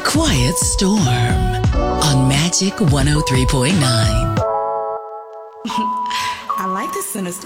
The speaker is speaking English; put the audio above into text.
Quiet Storm on Magic 103.9. I like the sinister